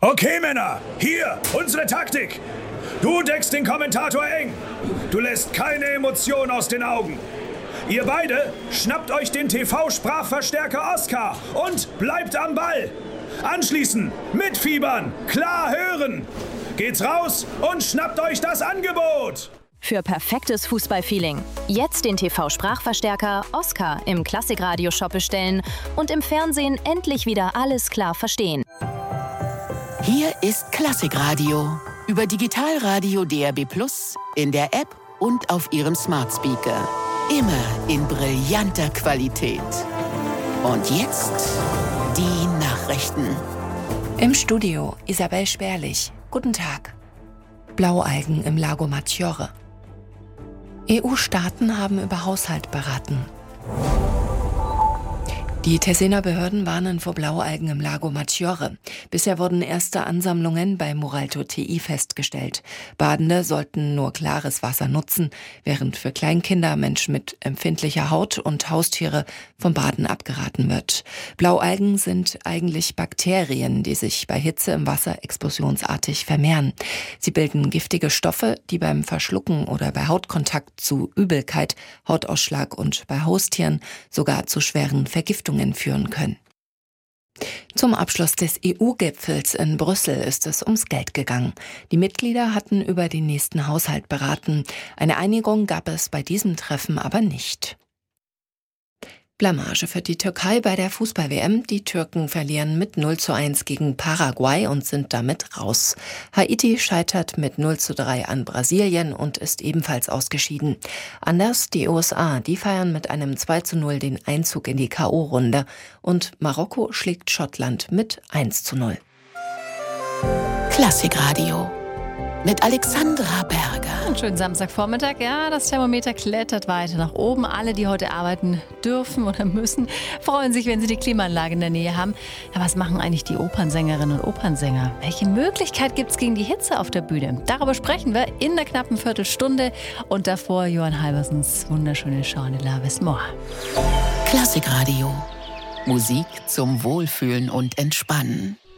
Okay, Männer, hier, unsere Taktik. Du deckst den Kommentator eng. Du lässt keine Emotion aus den Augen. Ihr beide schnappt euch den TV-Sprachverstärker Oscar und bleibt am Ball. Anschließend mitfiebern, klar hören. Geht's raus und schnappt euch das Angebot. Für perfektes Fußballfeeling. Jetzt den TV-Sprachverstärker Oscar im Klassikradio-Shop bestellen und im Fernsehen endlich wieder alles klar verstehen. Hier ist Klassikradio. Über Digitalradio DAB+, in der App und auf Ihrem Smart Speaker. Immer in brillanter Qualität. Und jetzt die Nachrichten. Im Studio Isabel Sperlich. Guten Tag. Blaualgen im Lago Maggiore. EU-Staaten haben über Haushalt beraten. Die Tessener Behörden warnen vor Blaualgen im Lago Maggiore. Bisher wurden erste Ansammlungen bei Muralto TI festgestellt. Badende sollten nur klares Wasser nutzen, während für Kleinkinder, Menschen mit empfindlicher Haut und Haustiere vom Baden abgeraten wird. Blaualgen sind eigentlich Bakterien, die sich bei Hitze im Wasser explosionsartig vermehren. Sie bilden giftige Stoffe, die beim Verschlucken oder bei Hautkontakt zu Übelkeit, Hautausschlag und bei Haustieren sogar zu schweren Vergiftungen führen können. Zum Abschluss des EU-Gipfels in Brüssel ist es ums Geld gegangen. Die Mitglieder hatten über den nächsten Haushalt beraten. Eine Einigung gab es bei diesem Treffen aber nicht. Blamage für die Türkei bei der Fußball-WM. Die Türken verlieren mit 0:1 gegen Paraguay und sind damit raus. Haiti scheitert mit 0:3 an Brasilien und ist ebenfalls ausgeschieden. Anders die USA, die feiern mit einem 2:0 den Einzug in die K.O.-Runde. Und Marokko schlägt Schottland mit 1:0. Klassikradio mit Alexandra Berger. Einen schönen Samstagvormittag. Ja, das Thermometer klettert weiter nach oben. Alle, die heute arbeiten dürfen oder müssen, freuen sich, wenn sie die Klimaanlage in der Nähe haben. Ja, was machen eigentlich die Opernsängerinnen und Opernsänger? Welche Möglichkeit gibt es gegen die Hitze auf der Bühne? Darüber sprechen wir in der knappen Viertelstunde. Und davor Johann Halversens wunderschöne Chant de l'Avesmore. Klassikradio. Musik zum Wohlfühlen und Entspannen.